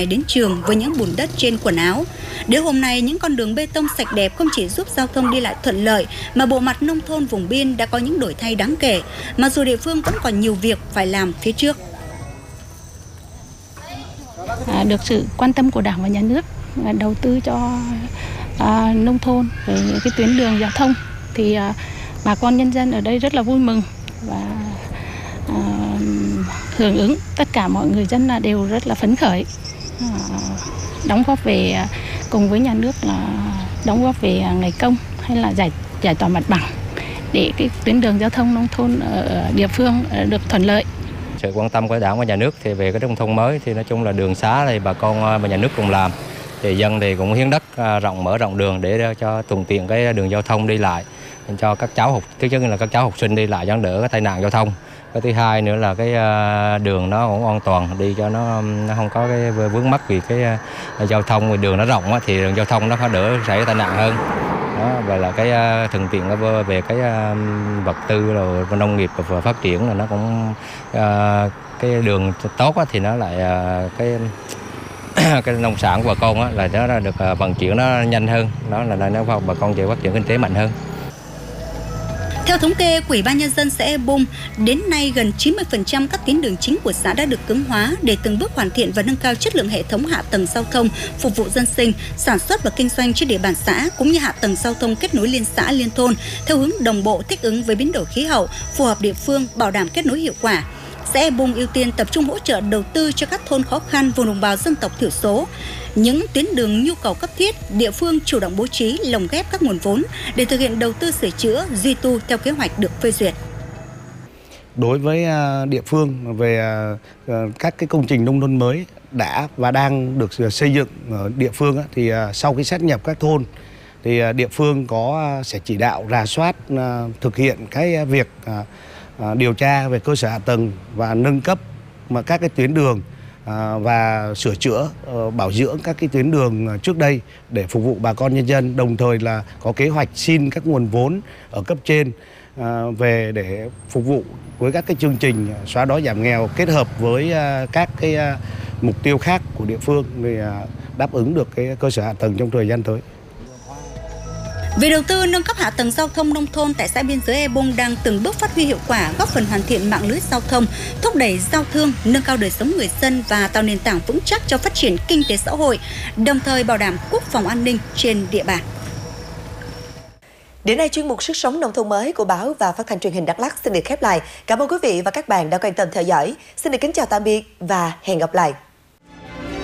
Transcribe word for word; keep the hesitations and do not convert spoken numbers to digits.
ngày đến trường với những bùn đất trên quần áo. Đến hôm nay, những con đường bê tông sạch đẹp không chỉ giúp giao thông đi lại thuận lợi, mà bộ mặt nông thôn vùng biên đã có những đổi thay đáng kể, mặc dù địa phương vẫn còn nhiều việc phải làm phía trước. À, được sự quan tâm của Đảng và Nhà nước đầu tư cho à, nông thôn về cái tuyến đường giao thông thì à, bà con nhân dân ở đây rất là vui mừng và à, hưởng ứng. Tất cả mọi người dân là đều rất là phấn khởi, à, đóng góp về cùng với nhà nước là đóng góp về ngày công hay là giải giải tỏa mặt bằng để cái tuyến đường giao thông nông thôn ở địa phương được thuận lợi. Sự quan tâm của Đảng và Nhà nước thì về cái nông thôn mới thì nói chung là đường xá thì bà con và nhà nước cùng làm, thì dân thì cũng hiến đất rộng mở rộng đường để cho thuận tiện cái đường giao thông đi lại cho các cháu học, thứ nhất là các cháu học sinh đi lại cho đỡ cái tai nạn giao thông. Cái thứ hai nữa là cái đường nó cũng an toàn, đi cho nó, nó không có cái vướng mắc vì cái giao thông, đường nó rộng thì đường giao thông nó phải đỡ xảy tai nạn hơn. Đó, và là cái thuận tiện về cái vật tư rồi nông nghiệp và phát triển là nó cũng cái đường tốt thì nó lại cái cái nông sản của bà con á, là nó được vận chuyển nó nhanh hơn, đó là nó bà con sẽ phát triển kinh tế mạnh hơn. Theo thống kê của Ủy ban Nhân dân xã E Bum, đến nay gần chín mươi phần trăm các tuyến đường chính của xã đã được cứng hóa để từng bước hoàn thiện và nâng cao chất lượng hệ thống hạ tầng giao thông phục vụ dân sinh, sản xuất và kinh doanh trên địa bàn xã, cũng như hạ tầng giao thông kết nối liên xã liên thôn theo hướng đồng bộ, thích ứng với biến đổi khí hậu, phù hợp địa phương, bảo đảm kết nối hiệu quả. Xã E Bum ưu tiên tập trung hỗ trợ đầu tư cho các thôn khó khăn, vùng đồng bào dân tộc thiểu số. Những tuyến đường nhu cầu cấp thiết, địa phương chủ động bố trí lồng ghép các nguồn vốn để thực hiện đầu tư sửa chữa, duy tu theo kế hoạch được phê duyệt. Đối với địa phương về các cái công trình nông thôn mới đã và đang được xây dựng ở địa phương thì sau khi sát nhập các thôn thì địa phương có sẽ chỉ đạo rà soát thực hiện cái việc điều tra về cơ sở hạ tầng và nâng cấp mà các cái tuyến đường và sửa chữa bảo dưỡng các cái tuyến đường trước đây để phục vụ bà con nhân dân, đồng thời là có kế hoạch xin các nguồn vốn ở cấp trên về để phục vụ với các cái chương trình xóa đói giảm nghèo kết hợp với các cái mục tiêu khác của địa phương để đáp ứng được cái cơ sở hạ tầng trong thời gian tới. Về đầu tư nâng cấp hạ tầng giao thông nông thôn tại xã biên giới E Bum đang từng bước phát huy hiệu quả, góp phần hoàn thiện mạng lưới giao thông, thúc đẩy giao thương, nâng cao đời sống người dân và tạo nền tảng vững chắc cho phát triển kinh tế xã hội, đồng thời bảo đảm quốc phòng an ninh trên địa bàn. Đến đây chuyên mục Sức sống nông thôn mới của báo và phát thanh truyền hình Đắk Lắk xin được khép lại. Cảm ơn quý vị và các bạn đã quan tâm theo dõi. Xin được kính chào tạm biệt và hẹn gặp lại.